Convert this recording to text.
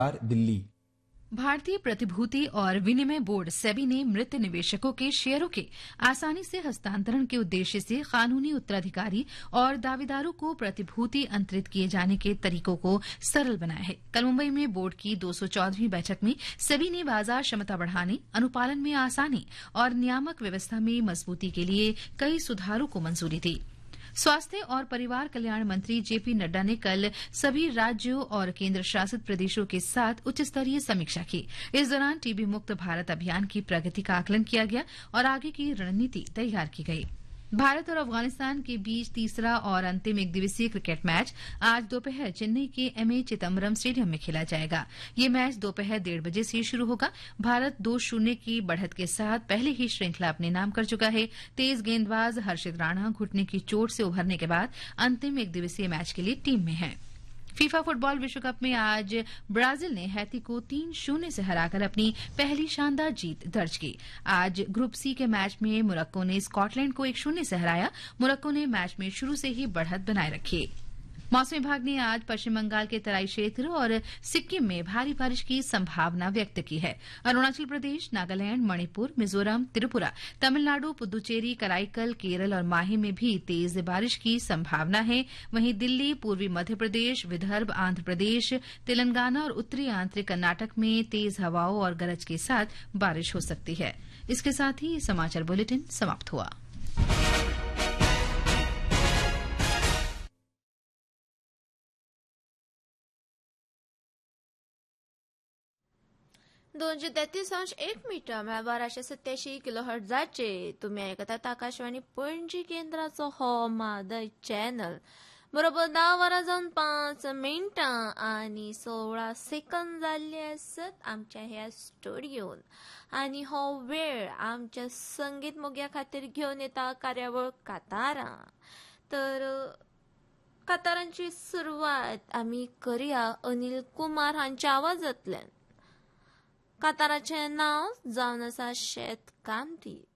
दिल्ली। भारतीय प्रतिभूति और विनिमय बोर्ड सेबी ने मृत निवेशकों के शेयरों के आसानी से हस्तांतरण के उद्देश्य से कानूनी उत्तराधिकारी और दावेदारों को प्रतिभूति अंतरित किए जाने के तरीकों को सरल बनाया है। कल मुंबई में बोर्ड की 214वीं बैठक में सेबी ने बाजार क्षमता बढ़ाने, अनुपालन में आसानी और नियामक व्यवस्था में मजबूती के लिए कई सुधारों को मंजूरी दी। स्वास्थ्य और परिवार कल्याण मंत्री जेपी नड्डा ने कल सभी राज्यों और केंद्र शासित प्रदेशों के साथ उच्च स्तरीय समीक्षा की। इस दौरान टीबी मुक्त भारत अभियान की प्रगति का आकलन किया गया और आगे की रणनीति तैयार की गई। भारत और अफगानिस्तान के बीच तीसरा और अंतिम एकदिवसीय क्रिकेट मैच आज दोपहर चेन्नई के एमए चिदम्बरम स्टेडियम में खेला जाएगा। ये मैच दोपहर 1:30 बजे से शुरू होगा। भारत 2-0 की बढ़त के साथ पहले ही श्रृंखला अपने नाम कर चुका है। तेज गेंदबाज हर्षित राणा घुटने की चोट से उभरने के बाद अंतिम एकदिवसीय मैच के लिए टीम में हैं। फीफा फुटबॉल विश्व कप में आज ब्राजील ने हैती को 3-0 से हराकर अपनी पहली शानदार जीत दर्ज की। आज ग्रुप सी के मैच में मोरक्को ने स्कॉटलैंड को 1-0 से हराया। मोरक्को ने मैच में शुरू से ही बढ़त बनाए रखी। मौसम विभाग ने आज पश्चिम बंगाल के तराई क्षेत्र और सिक्किम में भारी बारिश की संभावना व्यक्त की है। अरुणाचल प्रदेश, नागालैंड, मणिपुर, मिजोरम, त्रिपुरा, तमिलनाडु, पुदुचेरी, कराईकल, केरल और माहे में भी तेज बारिश की संभावना है। वहीं दिल्ली, पूर्वी मध्य प्रदेश, विदर्भ, आंध्र प्रदेश, तेलंगाना और उत्तरी आंतरिक कर्नाटक में तेज हवाओं और गरज के साथ बारिश हो सकती है। इसके साथ ही समाचार बुलेटिन समाप्त हुआ। मीटर 1287 किलोहर्ट्झाचे तुम्ही ऐकतात आकाशवाणी पणजी केंद्राचो हो मादय चॅनल। बरोबर 10:05 आणि 16 सेकंद जाल्ले आसत आमच्या ह्या स्टुडिओन। आणि हो वेळ आमच्या संगीत मोग्या खातीर घेवन येता कार्यावळ कातारां। तर कातारांची सुरवात आमी करूया अनिल कुमार हांच्या आवाजांतल्यान। काताराचें नांव जावन आसा शेत कामती।